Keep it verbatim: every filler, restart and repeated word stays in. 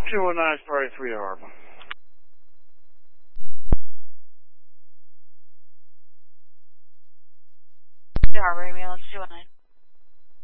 two one nine is priority three to Harbor. To Harbor, ambulance two one nine.